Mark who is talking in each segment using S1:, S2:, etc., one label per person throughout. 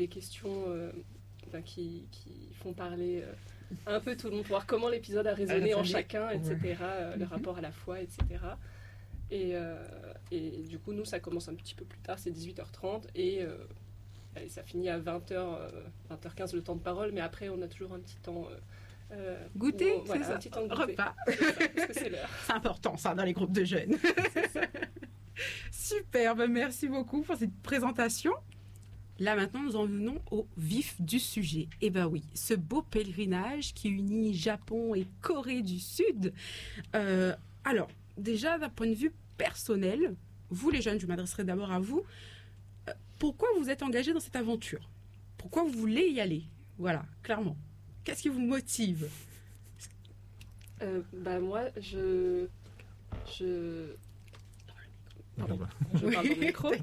S1: des questions qui font parler un peu tout le monde, pour voir comment l'épisode a résonné en chacun, etc., le rapport à la foi, etc. Et du coup, nous, ça commence un petit peu plus tard, c'est 18h30, et ça finit à 20h15 le temps de parole, mais après, on a toujours un petit temps...
S2: goûter,
S1: voilà,
S2: c'est ça,
S1: un petit temps de goûter.
S2: repas.
S1: C'est ça, parce que c'est l'heure.
S2: C'est important, ça, dans les groupes de jeunes. Super, merci beaucoup pour cette présentation. Là, maintenant, nous en venons au vif du sujet. Eh bien oui, ce beau pèlerinage qui unit Japon et Corée du Sud. Alors, déjà, d'un point de vue personnel, vous les jeunes, je m'adresserai d'abord à vous. Pourquoi vous êtes engagés dans cette aventure? Pourquoi vous voulez y aller? Voilà, clairement. Qu'est-ce qui vous motive?
S1: Moi, je parle dans le micro.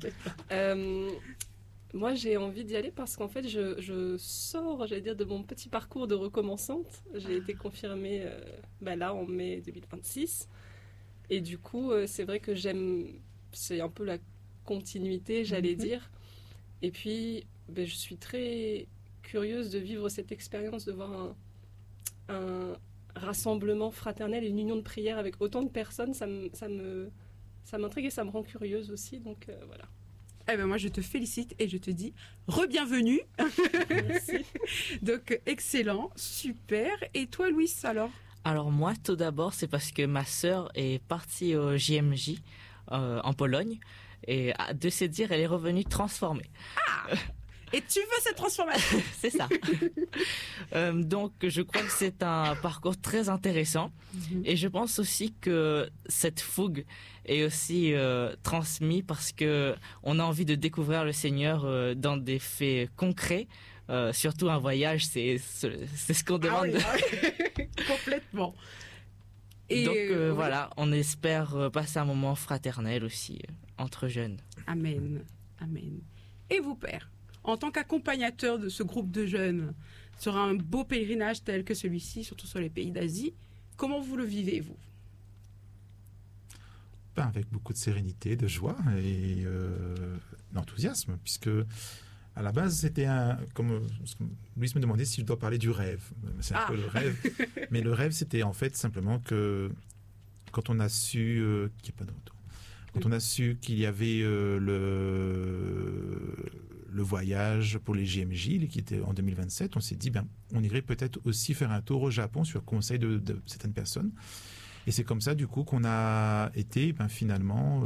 S1: Moi, j'ai envie d'y aller parce qu'en fait, je sors, j'allais dire, de mon petit parcours de recommençante. J'ai été confirmée là en mai 2026. Et du coup, c'est vrai que c'est un peu la continuité, j'allais dire. Et puis, je suis très curieuse de vivre cette expérience, de voir un rassemblement fraternel et une union de prière avec autant de personnes. Ça m'intrigue et ça me rend curieuse aussi. Donc, voilà.
S2: Eh ben moi, je te félicite et je te dis re-bienvenue.
S1: Merci.
S2: Donc, excellent, super. Et toi, Louis, alors?
S3: Alors moi, tout d'abord, c'est parce que ma sœur est partie au JMJ en Pologne et de se dire, elle est revenue transformée.
S2: Ah! Et tu veux cette transformation?
S3: C'est ça. Donc, je crois que c'est un parcours très intéressant. Et je pense aussi que cette fougue est aussi transmise parce que on a envie de découvrir le Seigneur dans des faits concrets. Surtout un voyage, c'est ce qu'on demande.
S2: Ah oui, complètement.
S3: Et donc, voilà, on espère passer un moment fraternel aussi entre jeunes.
S2: Amen. Amen. Et vous, père? En tant qu'accompagnateur de ce groupe de jeunes sur un beau pèlerinage tel que celui-ci, surtout sur les pays d'Asie, comment vous le vivez, vous?
S4: Avec beaucoup de sérénité, de joie et d'enthousiasme, puisque à la base, c'était comme Louise me demandait si je dois parler du rêve. C'est un peu le rêve. Mais le rêve, c'était en fait simplement que quand on a su quand on a su qu'il y avait le voyage pour les JMJ, qui était en 2027, on s'est dit, on irait peut-être aussi faire un tour au Japon sur conseil de certaines personnes. Et c'est comme ça, du coup, qu'on a été, finalement,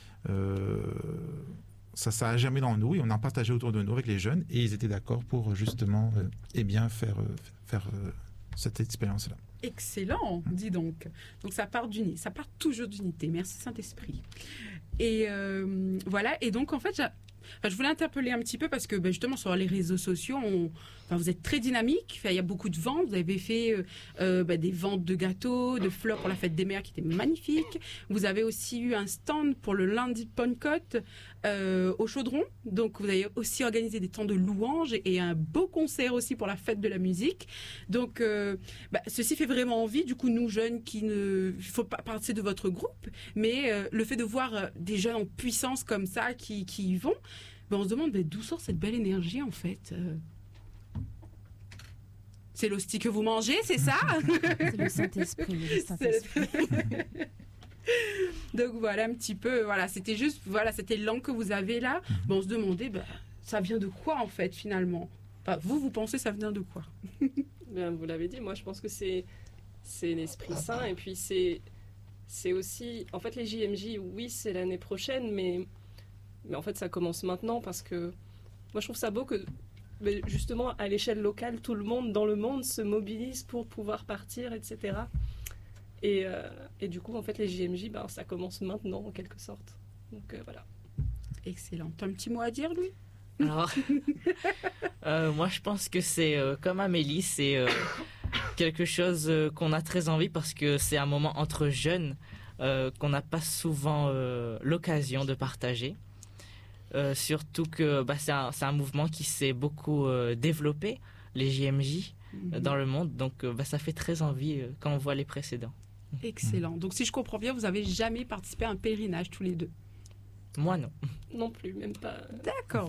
S4: ça a germé dans nous et on en partageait autour de nous avec les jeunes et ils étaient d'accord pour justement, faire cette expérience-là.
S2: Excellent, dis donc. Donc ça part toujours d'unité. Merci Saint-Esprit. Et voilà. Et donc en fait, je voulais interpeller un petit peu parce que justement sur les réseaux sociaux, vous êtes très dynamique. Il y a beaucoup de ventes. Vous avez fait des ventes de gâteaux, de fleurs pour la fête des mères qui étaient magnifiques. Vous avez aussi eu un stand pour le lundi de Pentecôte au Chaudron. Donc vous avez aussi organisé des temps de louanges et un beau concert aussi pour la fête de la musique. Donc ceci fait vraiment envie. Du coup, nous jeunes il faut pas partir de votre groupe, mais le fait de voir des jeunes en puissance comme ça qui y vont, on se demande d'où sort cette belle énergie en fait. C'est l'hostie que vous mangez, c'est ça?
S5: C'est le Saint-Esprit.
S2: Donc voilà un petit peu, c'était juste, cet élan que vous avez là. On se demandait, ça vient de quoi en fait finalement? Vous pensez ça vient de quoi?
S1: Vous l'avez dit, moi je pense que c'est l'Esprit Saint et puis c'est aussi, en fait les JMJ, oui c'est l'année prochaine, mais en fait ça commence maintenant parce que moi je trouve ça beau que justement à l'échelle locale, tout le monde dans le monde se mobilise pour pouvoir partir, etc. Et du coup, en fait, les JMJ, ça commence maintenant, en quelque sorte. Donc, voilà.
S2: Excellent. Tu as un petit mot à dire, Louis?
S3: Alors, moi, je pense que c'est comme Amélie, c'est quelque chose qu'on a très envie parce que c'est un moment entre jeunes qu'on n'a pas souvent l'occasion de partager. Surtout que c'est un mouvement qui s'est beaucoup développé, les JMJ, dans le monde. Donc, ça fait très envie quand on voit les précédents.
S2: Excellent. Donc, si je comprends bien, vous n'avez jamais participé à un pèlerinage tous les deux?
S3: Moi, non.
S1: Non plus, même pas.
S2: D'accord.